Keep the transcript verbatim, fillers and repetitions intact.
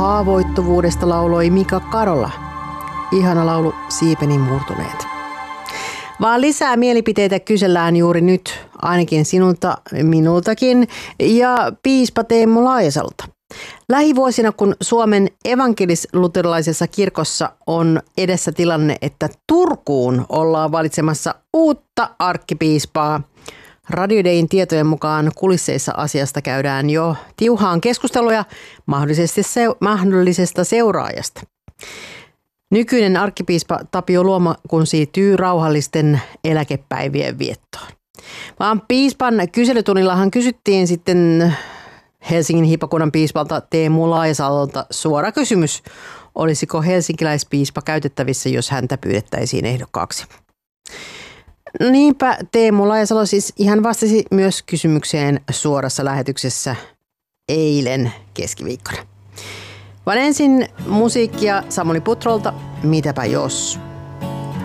haavoittuvuudesta lauloi Mika Karola. Ihana laulu Siipeni murtuneet. Vaan lisää mielipiteitä kysellään juuri nyt, ainakin sinulta, minultakin ja piispa Teemu Laajasalolta. Lähivuosina, kun Suomen evankelis-luterilaisessa kirkossa on edessä tilanne, että Turkuun ollaan valitsemassa uutta arkkipiispaa, Radio Dayn tietojen mukaan kulisseissa asiasta käydään jo tiuhaan keskusteluja mahdollisesti se- mahdollisesta seuraajasta. Nykyinen arkkipiispa Tapio Luoma kun siirtyy rauhallisten eläkepäivien viettoon. Vaan piispan kyselytunnillahan kysyttiin sitten Helsingin hiippakunnan piispalta Teemu Laajasalolta suora kysymys. Olisiko helsinkiläispiispa käytettävissä, jos häntä pyydettäisiin ehdokkaaksi? Niinpä Teemu Laajasalo siis ihan vastasi myös kysymykseen suorassa lähetyksessä eilen keskiviikkona. Vaan ensin musiikkia Samuli Putrolta, Mitäpä jos.